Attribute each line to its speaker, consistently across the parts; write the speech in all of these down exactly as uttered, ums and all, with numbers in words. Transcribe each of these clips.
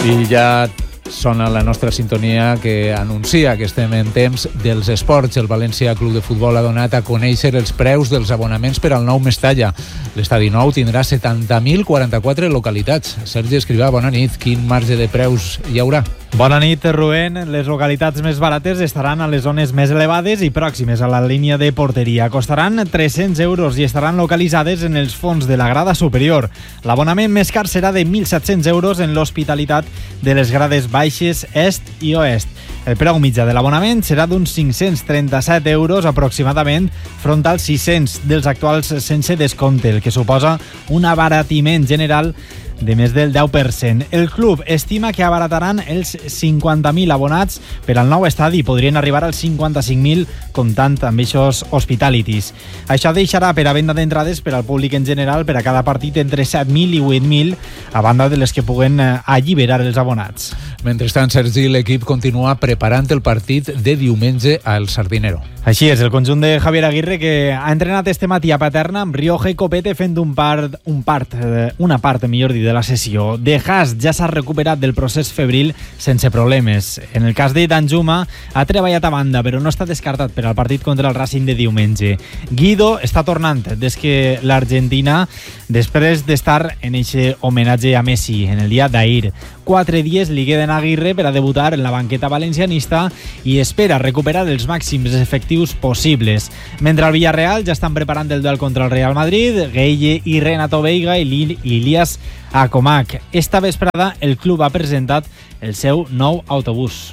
Speaker 1: I ja sona la nostra sintonia que anuncia que estem en temps dels esports. El València Club de Futbol ha donat a conèixer els preus dels abonaments per al nou Mestalla. L'estadi nou tindrà setanta mil quaranta-quatre localitats. Sergi Escrivà, bona nit. Quin marge de preus hi haurà?
Speaker 2: Bona nit, Rubén. Les localitats més barates estaran a les zones més elevades i pròximes a la línia de porteria. Costaran tres-cents euros i estaran localitzades en els fons de la grada superior. L'abonament més car serà de mil set-cents euros en l'hospitalitat de les grades baixes, est i oest. El preu mitjà de l'abonament serà d'uns cinc-cents trenta-set euros aproximadament, front als sis-cents dels actuals sense descompte, el que suposa un abaratiment general de més del deu per cent. El club estima que abarataran els cinquanta mil abonats per al nou estadi i podrien arribar als cinquanta-cinc mil comptant amb eixos hospitalities. Això deixarà per a venda d'entrades per al públic en general per a cada partit entre set mil i vuit mil, a banda de les que puguen alliberar els abonats.
Speaker 1: Mentrestant, Sergi, l'equip continua preparant el partit de diumenge al Sardinero.
Speaker 2: Així és, el conjunt de Javier Aguirre, que ha entrenat este matí a Paterna amb Rioja i Copete fent un part, un part, una part, millor dit, de la sessió. De Haas ja s'ha recuperat del procés febril sense problemes. En el cas de Danjuma ha treballat a banda, però no està descartat per al partit contra el Racing de diumenge. Guido està tornant des que l'Argentina, després d'estar en aquest homenatge a Messi en el dia d'ahir. Quatre dies li queden a Aguirre per a debutar en la banqueta valencianista i espera recuperar els màxims efectius possibles. Mentre al Villarreal ja estan preparant el duel contra el Real Madrid, Gueye i Renato Veiga i Ilias Acomac. Esta vesprada el club ha presentat el seu nou autobús.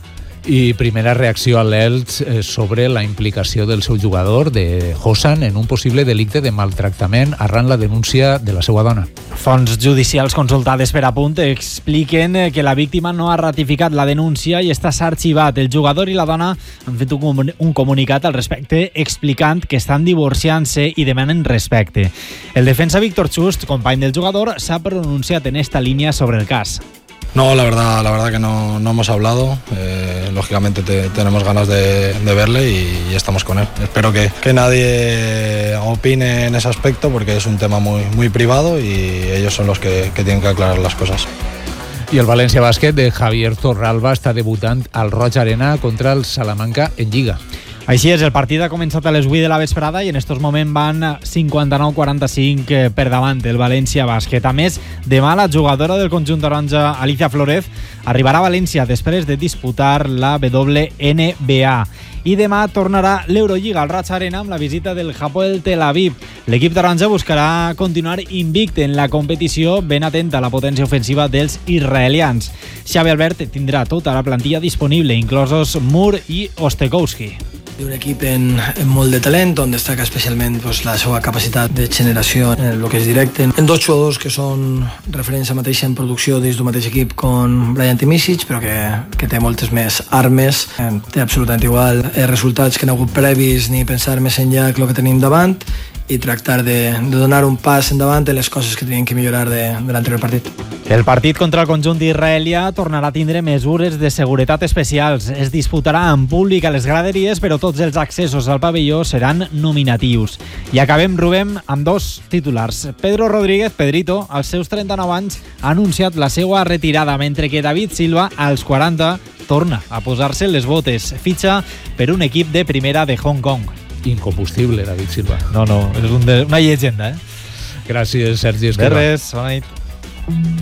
Speaker 1: I primera reacció a l'Elx sobre la implicació del seu jugador, de Hosan, en un possible delicte de maltractament arran la denúncia de la seva dona.
Speaker 2: Fonts judicials consultades per Apunt expliquen que la víctima no ha ratificat la denúncia i està arxivat. El jugador i la dona han fet un comunicat al respecte explicant que estan divorciant-se i demanen respecte. El defensa Víctor Chust, company del jugador, s'ha pronunciat en esta línia sobre el cas.
Speaker 3: No, la verdad, la verdad que no, no hemos hablado. Eh, lógicamente te, tenemos ganas de, de verle y, y estamos con él. Espero que, que nadie opine en ese aspecto porque es un tema muy, muy privado y ellos son los que, que tienen que aclarar las cosas.
Speaker 1: I el València Bàsquet de Javier Torralba està debutant al Roig Arena contra el Salamanca en Lliga.
Speaker 2: Així és, el partit ha començat a les vuit de la vesprada i en estos moments van cinquanta-nou a quaranta-cinc per davant el València Bàsquet. A més, demà la jugadora del conjunt taronja, Alicia Flórez, arribarà a València després de disputar la W N B A. I demà tornarà l'Eurolliga al Roig Arena amb la visita del Hapoel Tel Aviv. L'equip taronja buscarà continuar invicte en la competició, ben atenta a la potència ofensiva dels israelians. Xavi Albert tindrà tota la plantilla disponible, inclosos Moore i Ostekowski.
Speaker 4: Un equip en, en molt de talent, on destaca especialment pues, la seva capacitat de generació en el que és directe. En dos jugadors que són referents a mateixa en producció dins d'un mateix equip com Brian Timisic, però que, que té moltes més armes. Eh, té absolutament igual eh, resultats que han hagut previs ni pensar més enllà que el que tenim davant i tractar de, de donar un pas endavant en les coses que tenien que millorar de, de l'anterior partit.
Speaker 2: El partit contra el conjunt d'Israèlia tornarà a tindre mesures de seguretat especials. Es disputarà en públic a les graderies, però tots els accessos al pavelló seran nominatius. I acabem, Rubén, amb dos titulars. Pedro Rodríguez, Pedrito, als seus trenta-nou anys, ha anunciat la seva retirada, mentre que David Silva, als quaranta, torna a posar-se les botes. Fitxa per un equip de primera de Hong Kong.
Speaker 1: Incombustible, David Silva.
Speaker 2: No, no, és un de, una llegenda, eh?
Speaker 1: Gràcies, Sergi Escrivà.
Speaker 2: De res, bona nit.